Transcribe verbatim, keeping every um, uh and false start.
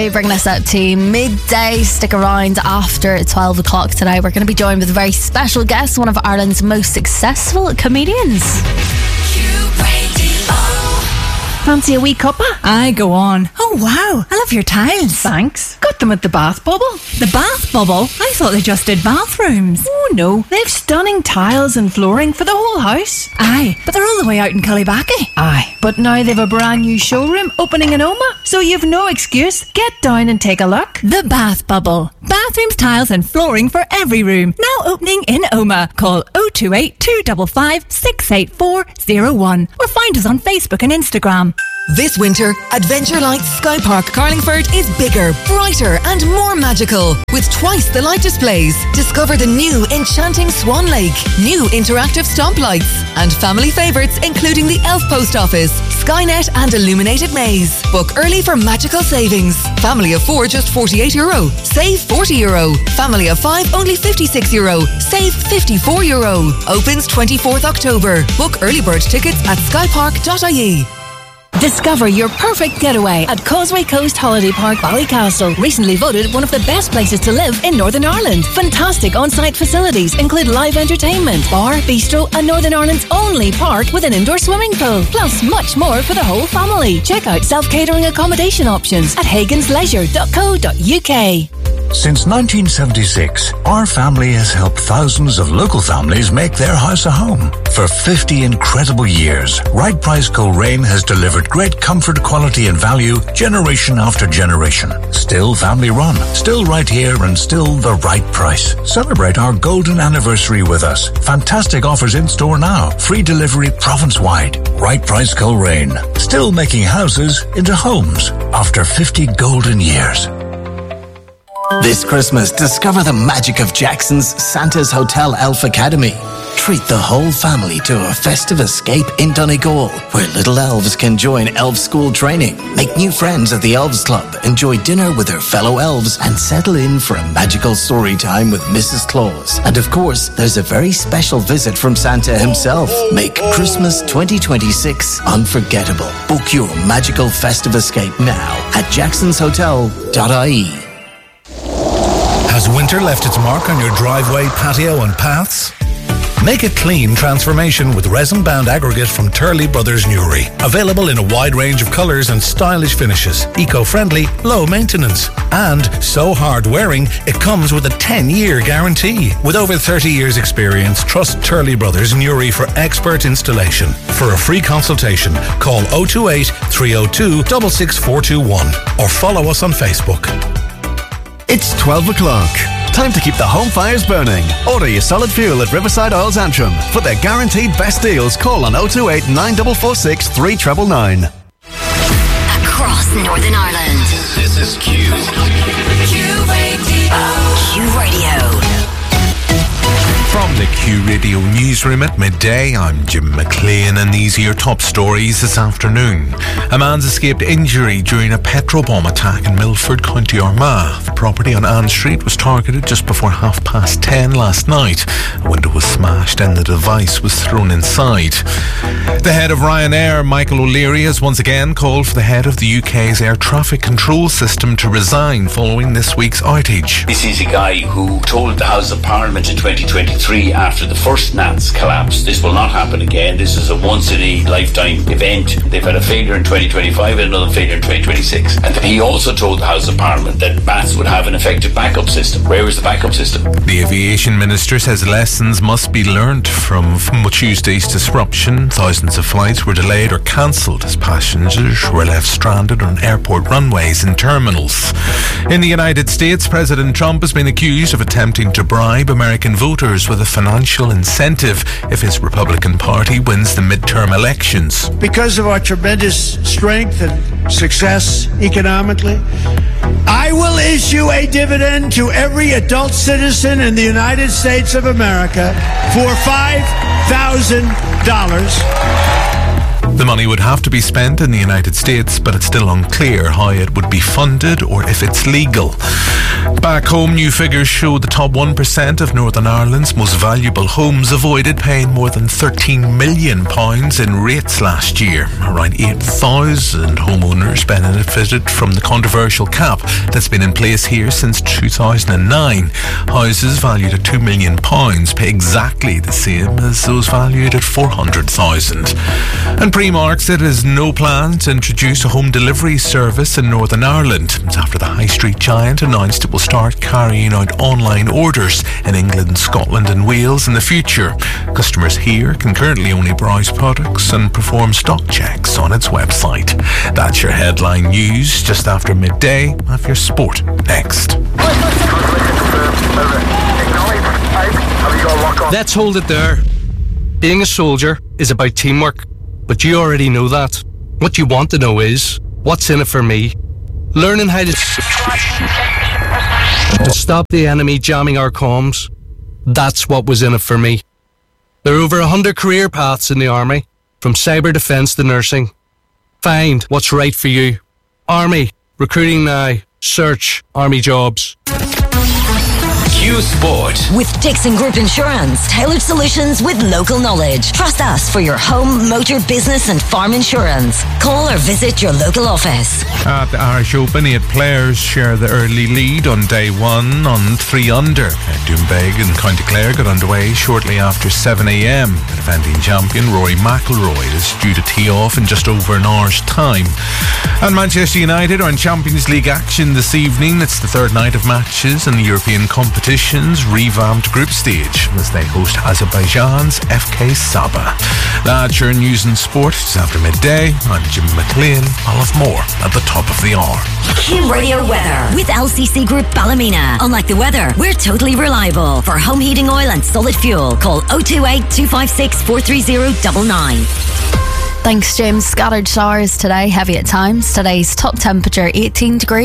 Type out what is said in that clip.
Bringing us up to midday. Stick around after twelve o'clock today. We're going to be joined with a very special guest, one of Ireland's most successful comedians. Fancy a wee cuppa? Aye, go on. Oh, wow. I love your tiles. Thanks. Got them at the Bath Bubble. The Bath Bubble? I thought they just did bathrooms. Oh, no. They've stunning tiles and flooring for the whole house. Aye, but they're all the way out in Cullybackey. Aye, but now they've a brand new showroom opening in Oma, so you've no excuse. Get down and take a look. The Bath Bubble. Bathrooms, tiles and flooring for every room. Now opening in Oma. Call oh two eight, two five five, six eight four oh one or find us on Facebook and Instagram. This winter, Adventure Lights Sky Park Carlingford is bigger, brighter and more magical with twice the light displays. Discover the new enchanting Swan Lake, new interactive stomp lights and family favourites including the Elf Post Office, Skynet and Illuminated Maze. Book early for magical savings. Family of four just forty-eight euro. Save forty euro. Family of five only fifty-six euro. Save fifty-four euro. Opens twenty-fourth October. Book early bird tickets at skypark dot I E. Discover your perfect getaway at Causeway Coast Holiday Park, Ballycastle. Recently voted one of the best places to live in Northern Ireland. Fantastic on-site facilities include live entertainment, bar, bistro, and Northern Ireland's only park with an indoor swimming pool. Plus much more for the whole family. Check out self-catering accommodation options at hagans leisure dot co dot U K. Since nineteen seventy-six, our family has helped thousands of local families make their house a home. For fifty incredible years, Right Price Coleraine has delivered great comfort, quality and value generation after generation. Still family run, still right here and still the right price. Celebrate our golden anniversary with us. Fantastic offers in store now. Free delivery province-wide. Right Price Coleraine. Still making houses into homes after fifty golden years. This Christmas, discover the magic of Jackson's Santa's Hotel Elf Academy. Treat the whole family to a festive escape in Donegal, where little elves can join elf school training, make new friends at the Elves Club, enjoy dinner with their fellow elves, and settle in for a magical story time with Missus Claus. And of course, there's a very special visit from Santa himself. Make Christmas twenty twenty-six unforgettable. Book your magical festive escape now at jacksons hotel dot I E. Has winter left its mark on your driveway, patio and paths? Make a clean transformation with resin-bound aggregate from Turley Brothers Newry. Available in a wide range of colours and stylish finishes. Eco-friendly, low maintenance. And so hard-wearing, it comes with a ten-year guarantee. With over thirty years experience, trust Turley Brothers Newry for expert installation. For a free consultation, call oh two eight, three oh two, six six four two one or follow us on Facebook. It's twelve o'clock. Time to keep the home fires burning. Order your solid fuel at Riverside Oils Antrim. For their guaranteed best deals, call on oh two eight, nine four four six, three nine nine nine. Across Northern Ireland. This is Q. Q Radio. Q Radio. From the Q Radio newsroom at midday, I'm Jim McLean, and these are your top stories this afternoon. A man's escaped injury during a petrol bomb attack in Milford, County Armagh. The property on Ann Street was targeted just before half past ten last night. A window was smashed and the device was thrown inside. The head of Ryanair, Michael O'Leary, has once again called for the head of the U K's air traffic control system to resign following this week's outage. This is a guy who told the House of Parliament in twenty twenty-three, after the first N A T S collapse, this will not happen again. This is a once-in-a-lifetime event. They've had a failure in twenty twenty-five and another failure in twenty twenty-six. And he also told the House of Parliament that M A T S would have an effective backup system. Where is the backup system? The aviation minister says lessons must be learnt from, from Tuesday's disruption. Thousands of flights were delayed or cancelled as passengers were left stranded on airport runways and terminals. In the United States, President Trump has been accused of attempting to bribe American voters with a financial incentive if his Republican Party wins the midterm elections. Because of our tremendous strength and success economically, I will issue a dividend to every adult citizen in the United States of America for five thousand dollars. The money would have to be spent in the United States, but it's still unclear how it would be funded or if it's legal. Back home, new figures show the top one percent of Northern Ireland's most valuable homes avoided paying more than thirteen million pounds in rates last year. Around eight thousand homeowners benefited from the controversial cap that's been in place here since two thousand nine. Houses valued at two million pounds pay exactly the same as those valued at four hundred thousand. And Primark said it has no plan to introduce a home delivery service in Northern Ireland. It's after the high street giant announced it will start carrying out online orders in England, Scotland and Wales in the future. Customers here can currently only browse products and perform stock checks on its website. That's your headline news just after midday. Have your sport next. Let's hold it there. Being a soldier is about teamwork, but you already know that. What you want to know is, what's in it for me? Learning how to, to stop the enemy jamming our comms, that's what was in it for me. There are over a hundred career paths in the Army, from cyber defence to nursing. Find what's right for you. Army, recruiting now. Search Army jobs. Q Sport. With Dixon Group Insurance. Tailored solutions with local knowledge. Trust us for your home, motor, business and farm insurance. Call or visit your local office. At the Irish Open, eight players share the early lead on day one on three under. Doonbeg and County Clare got underway shortly after seven a.m. The defending champion Rory McIlroy is due to tee off in just over an hour's time. And Manchester United are in Champions League action this evening. It's the third night of matches in the European competition's revamped group stage as they host Azerbaijan's F K Saba. That's your news and sport. It's after midday. I'm Jim McLean. I'll have more at the top of the hour. Q Radio weather with L C C Group Ballymena. Unlike the weather, we're totally reliable. For home heating oil and solid fuel, call oh two eight, two five six, four three zero nine nine. Thanks, James. Scattered showers today, heavy at times. Today's top temperature eighteen degrees.